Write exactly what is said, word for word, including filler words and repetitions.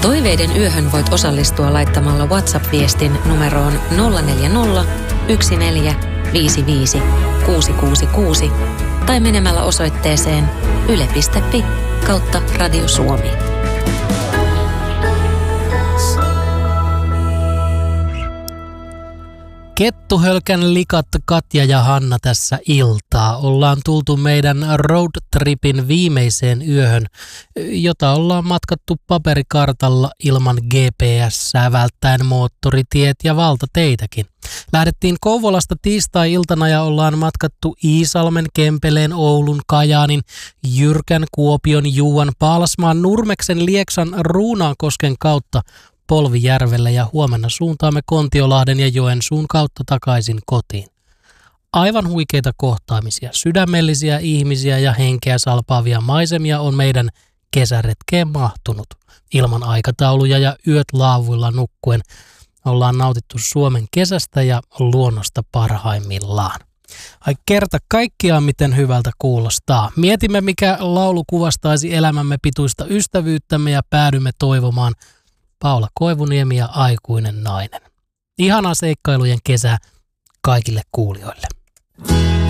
Toiveiden yöhön voit osallistua laittamalla WhatsApp-viestin numeroon nolla neljä nolla, yksi neljä, viisi viisi, kuusi kuusi kuusi tai menemällä osoitteeseen yle piste fi kautta Radio Suomi. Kettuhölkän likat Katja ja Hanna tässä iltaa. Ollaan tultu meidän roadtripin viimeiseen yöhön, jota ollaan matkattu paperikartalla ilman G P S:ää välttäen moottoritiet ja valtateitäkin. Lähdettiin Kouvolasta tiistai-iltana ja ollaan matkattu Iisalmen, Kempeleen, Oulun, Kajaanin, Jyrkän, Kuopion, Juuan, Paalasmaan, Nurmeksen, Lieksan, Ruunaankosken kautta Polvijärvelle ja huomenna suuntaamme Kontiolahden ja Joensuun kautta takaisin kotiin. Aivan huikeita kohtaamisia, sydämellisiä ihmisiä ja henkeä salpaavia maisemia on meidän kesäretkeen mahtunut. Ilman aikatauluja ja yöt laavuilla nukkuen ollaan nautittu Suomen kesästä ja luonnosta parhaimmillaan. Ai kerta kaikkiaan miten hyvältä kuulostaa. Mietimme mikä laulu kuvastaisi elämämme pituista ystävyyttämme ja päädymme toivomaan Paula Koivuniemi ja Aikuinen nainen. Ihanaa seikkailujen kesää kaikille kuulijoille.